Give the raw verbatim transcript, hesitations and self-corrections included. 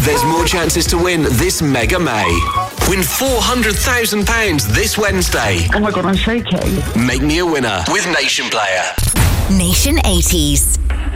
There's more chances to win this Mega May. Win four hundred thousand pounds this Wednesday. Oh my God, I'm shaking. Make me a winner with Nation Player. Nation eighties.